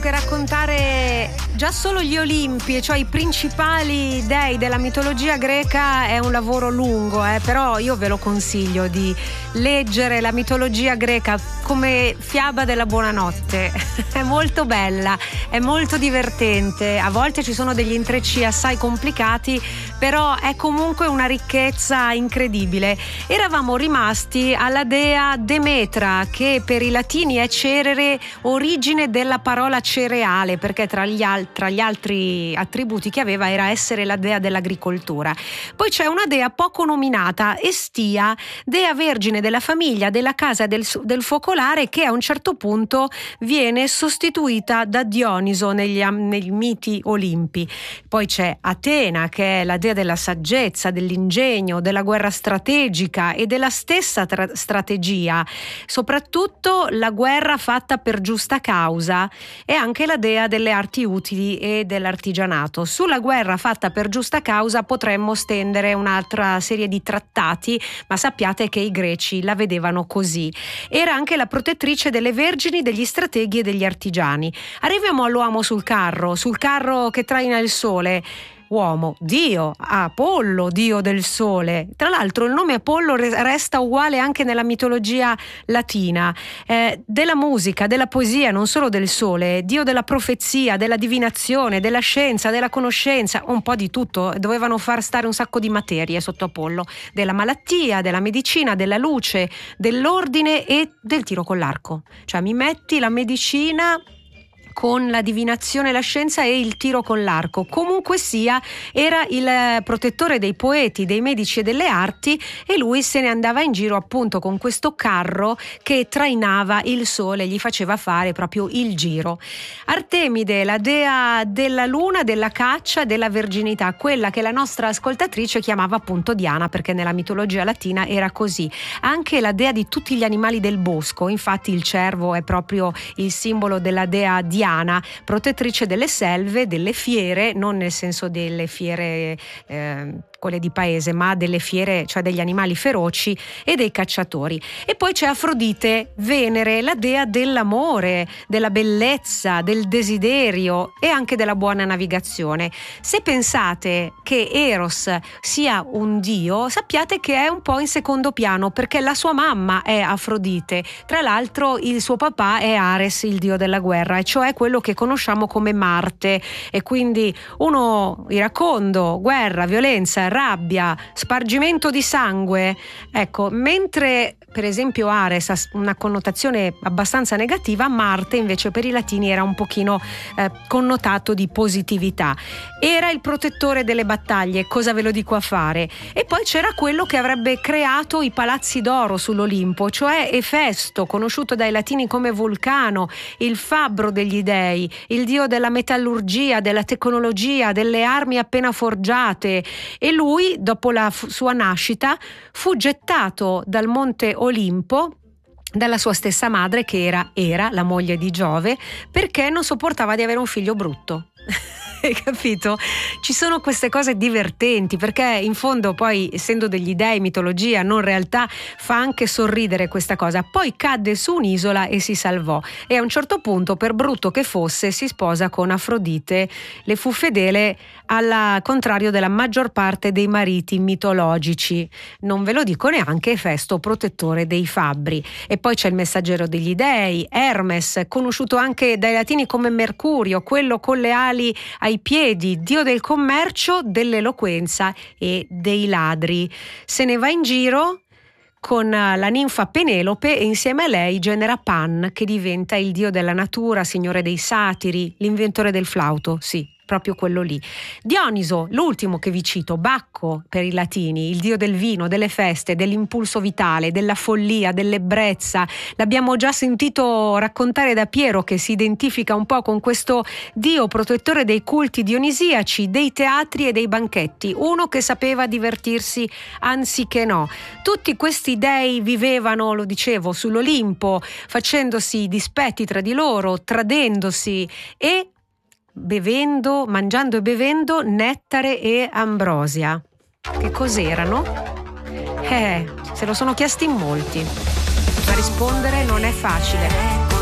che raccontare già solo gli Olimpi, cioè i principali dei della mitologia greca, è un lavoro lungo, però io ve lo consiglio di leggere la mitologia greca come fiaba della buonanotte. È molto bella, è molto divertente, a volte ci sono degli intrecci assai complicati, però è comunque una ricchezza incredibile. Eravamo rimasti alla dea Demetra, che per i latini è cerere, origine della parola cereale, perché tra gli altri attributi che aveva era essere la dea dell'agricoltura. Poi c'è una dea poco nominata, Estia, dea vergine della famiglia, della casa del focolare, che a un certo punto viene sostituita da Dioniso nei miti olimpi. Poi c'è Atena, che è la dea della saggezza, dell'ingegno, della guerra strategica e della stessa strategia, soprattutto la guerra fatta per giusta causa, e anche la dea delle arti utili e dell'artigianato. Sulla guerra fatta per giusta causa potremmo stendere un'altra serie di trattati, ma sappiate che i greci la vedevano così. Era anche la protettrice delle vergini, degli strateghi e degli artigiani. Arriviamo all'uomo sul carro che traina il sole. Uomo, dio, Apollo, dio del sole. Tra l'altro il nome Apollo resta uguale anche nella mitologia latina, della musica, della poesia, non solo del sole, dio della profezia, della divinazione, della scienza, della conoscenza, un po' di tutto. Dovevano far stare un sacco di materie sotto Apollo, della malattia, della medicina, della luce, dell'ordine e del tiro con l'arco. Cioè mi metti la medicina con la divinazione, la scienza e il tiro con l'arco. Comunque sia, era il protettore dei poeti, dei medici e delle arti, e lui se ne andava in giro appunto con questo carro che trainava il sole, gli faceva fare proprio il giro. Artemide, la dea della luna, della caccia, della verginità, quella che la nostra ascoltatrice chiamava appunto Diana, perché nella mitologia latina era così. Anche la dea di tutti gli animali del bosco, infatti il cervo è proprio il simbolo della dea Diana, protettrice delle selve, delle fiere, non nel senso delle fiere quelle di paese, ma delle fiere, cioè degli animali feroci, e dei cacciatori. E poi c'è Afrodite, Venere, la dea dell'amore, della bellezza, del desiderio e anche della buona navigazione. Se pensate che Eros sia un dio, sappiate che è un po' in secondo piano, perché la sua mamma è Afrodite. Tra l'altro il suo papà è Ares, il dio della guerra, e cioè quello che conosciamo come Marte. E quindi uno iracondo, guerra, violenza, rabbia, spargimento di sangue. Ecco, mentre per esempio Ares ha una connotazione abbastanza negativa, Marte invece per i latini era un pochino connotato di positività. Era il protettore delle battaglie, cosa ve lo dico a fare? E poi c'era quello che avrebbe creato i palazzi d'oro sull'Olimpo, cioè Efesto, conosciuto dai latini come Vulcano, il fabbro degli dei, il dio della metallurgia, della tecnologia, delle armi appena forgiate. E lui, dopo la sua nascita, fu gettato dal monte Olimpo dalla sua stessa madre, che era la moglie di Giove, perché non sopportava di avere un figlio brutto. Hai capito? Ci sono queste cose divertenti, perché in fondo poi, essendo degli dei, mitologia, non realtà, fa anche sorridere questa cosa. Poi cadde su un'isola e si salvò, e a un certo punto, per brutto che fosse, si sposa con Afrodite, le fu fedele, al contrario della maggior parte dei mariti mitologici. Non ve lo dico neanche Efesto, protettore dei fabbri. E poi c'è il messaggero degli dei, Hermes, conosciuto anche dai latini come Mercurio, quello con le ali ai piedi, dio del commercio, dell'eloquenza e dei ladri. Se ne va in giro con la ninfa Penelope, e insieme a lei genera Pan, che diventa il dio della natura, signore dei satiri, l'inventore del flauto, sì, proprio quello lì. Dioniso, l'ultimo che vi cito, Bacco per i latini, il dio del vino, delle feste, dell'impulso vitale, della follia, dell'ebbrezza. L'abbiamo già sentito raccontare da Piero, che si identifica un po' con questo dio protettore dei culti dionisiaci, dei teatri e dei banchetti, uno che sapeva divertirsi anziché no. Tutti questi dei vivevano, lo dicevo, sull'Olimpo, facendosi dispetti tra di loro, tradendosi e mangiando e bevendo nettare e ambrosia. Che cos'erano? Se lo sono chiesti in molti, ma rispondere non è facile.